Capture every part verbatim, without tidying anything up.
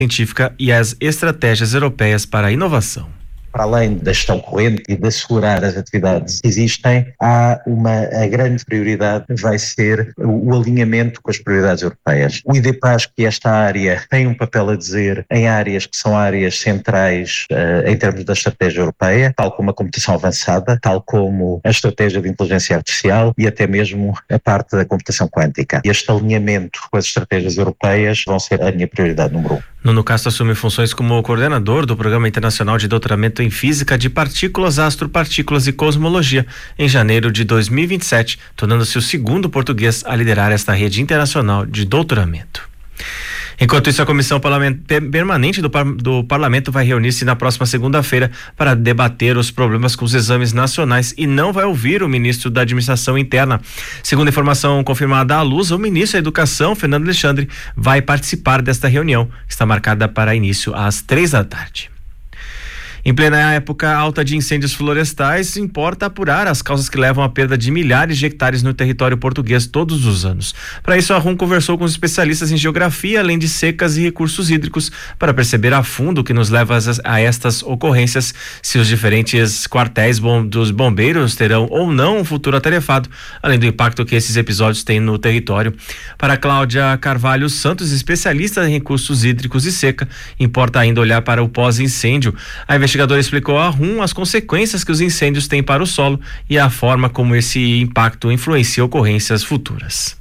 científica e as estratégias europeias para a inovação. Para além da gestão corrente e de assegurar as atividades que existem, há uma a grande prioridade vai ser o, o alinhamento com as prioridades europeias. O I D P A S, que esta área tem um papel a dizer em áreas que são áreas centrais uh, em termos da estratégia europeia, tal como a computação avançada, tal como a estratégia de inteligência artificial e até mesmo a parte da computação quântica. Este alinhamento com as estratégias europeias vão ser a minha prioridade número um. Nuno Castro assume funções como coordenador do Programa Internacional de Doutoramento em Física de Partículas, Astropartículas e Cosmologia em janeiro de dois mil e vinte e sete, tornando-se o segundo português a liderar esta rede internacional de doutoramento. Enquanto isso, a Comissão Permanente do, Par- do Parlamento vai reunir-se na próxima segunda-feira para debater os problemas com os exames nacionais e não vai ouvir o ministro da Administração Interna. Segundo a informação confirmada à Lusa, o ministro da Educação, Fernando Alexandre, vai participar desta reunião, que está marcada para início às três da tarde. Em plena época alta de incêndios florestais, importa apurar as causas que levam à perda de milhares de hectares no território português todos os anos. Para isso, a R U M conversou com os especialistas em geografia, além de secas e recursos hídricos, para perceber a fundo o que nos leva a estas ocorrências, se os diferentes quartéis bom, dos bombeiros terão ou não um futuro atarefado, além do impacto que esses episódios têm no território. Para Cláudia Carvalho Santos, especialista em recursos hídricos e seca, importa ainda olhar para o pós-incêndio. A A investigadora explicou à R U M as consequências que os incêndios têm para o solo e a forma como esse impacto influencia ocorrências futuras.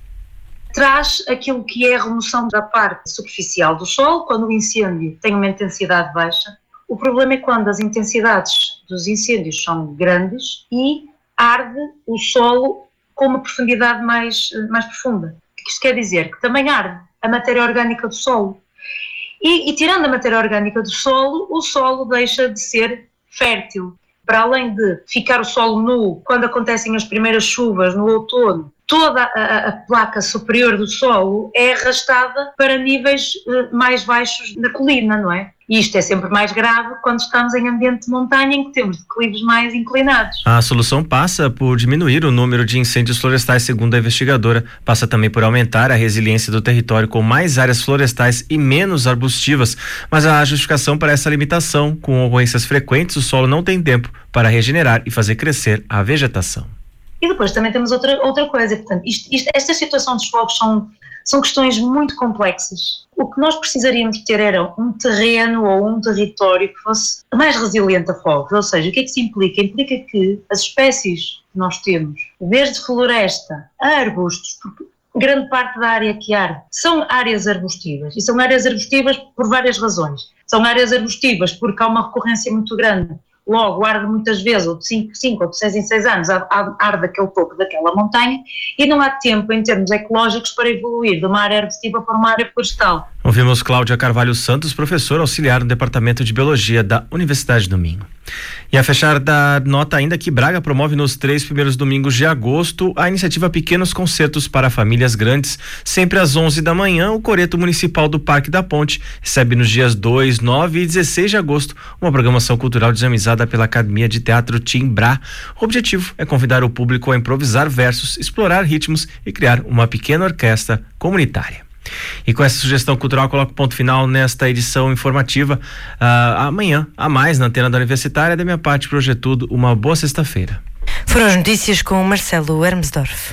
Traz aquilo que é a remoção da parte superficial do solo, quando o incêndio tem uma intensidade baixa. O problema é quando as intensidades dos incêndios são grandes e arde o solo com uma profundidade mais, mais profunda. O que isto quer dizer? Que também arde a matéria orgânica do solo. E, e tirando a matéria orgânica do solo, o solo deixa de ser fértil. Para além de ficar o solo nu, quando acontecem as primeiras chuvas no outono, toda a, a placa superior do solo é arrastada para níveis uh, mais baixos na colina, não é? E isto é sempre mais grave quando estamos em ambiente de montanha, em que temos declives mais inclinados. A solução passa por diminuir o número de incêndios florestais, segundo a investigadora. Passa também por aumentar a resiliência do território com mais áreas florestais e menos arbustivas. Mas a justificação para essa limitação: com ocorrências frequentes, o solo não tem tempo para regenerar e fazer crescer a vegetação. E depois também temos outra, outra coisa, portanto, isto, isto, esta situação dos fogos são, são questões muito complexas. O que nós precisaríamos ter era um terreno ou um território que fosse mais resiliente a fogos, ou seja, o que é que isso implica? Implica que as espécies que nós temos, desde floresta a arbustos, porque grande parte da área que arde são áreas arbustivas, e são áreas arbustivas por várias razões. São áreas arbustivas porque há uma recorrência muito grande. Logo, arde muitas vezes, ou de cinco ou de seis em seis anos, arde aquele topo daquela montanha e não há tempo, em termos ecológicos, para evoluir de uma área arbustiva para uma área florestal. Ouvimos Cláudia Carvalho Santos, professora auxiliar no Departamento de Biologia da Universidade do Minho. E a fechar da nota ainda que Braga promove nos três primeiros domingos de agosto a iniciativa Pequenos Concertos para Famílias Grandes. Sempre às onze da manhã, o Coreto Municipal do Parque da Ponte recebe nos dias dois, nove e dezesseis de agosto uma programação cultural dinamizada pela Academia de Teatro Timbrá. O objetivo é convidar o público a improvisar versos, explorar ritmos e criar uma pequena orquestra comunitária. E com essa sugestão cultural, coloco ponto final nesta edição informativa. Uh, amanhã, a mais na antena da Universitária. Da minha parte, por hoje é tudo. Uma boa sexta-feira. Foram as notícias com Marcelo Hermesdorf.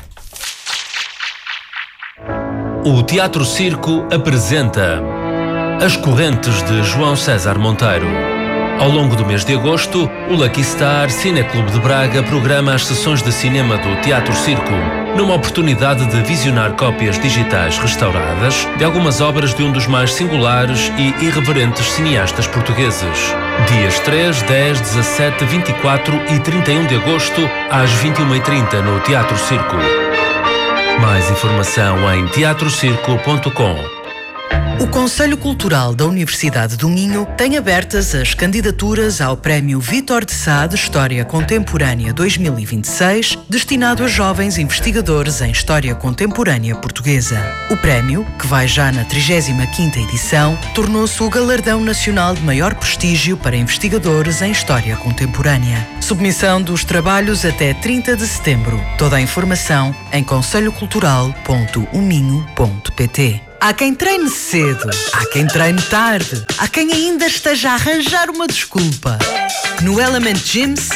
O Teatro Circo apresenta As Correntes de João César Monteiro. Ao longo do mês de agosto, o Lucky Star Cineclube de Braga programa as sessões de cinema do Teatro Circo, numa oportunidade de visionar cópias digitais restauradas de algumas obras de um dos mais singulares e irreverentes cineastas portugueses. Dias três, dez, dezassete, vinte e quatro e trinta e um de agosto, às vinte e uma e trinta no Teatro Circo. Mais informação em teatro circo ponto com. O Conselho Cultural da Universidade do Minho tem abertas as candidaturas ao Prémio Vítor de Sá de História Contemporânea dois mil e vinte e seis, destinado a jovens investigadores em História Contemporânea Portuguesa. O prémio, que vai já na trigésima quinta edição, tornou-se o galardão nacional de maior prestígio para investigadores em História Contemporânea. Submissão dos trabalhos até trinta de setembro. Toda a informação em conselho cultural ponto uminho ponto pt. Há quem treine cedo, há quem treine tarde, há quem ainda esteja a arranjar uma desculpa. No Element Gyms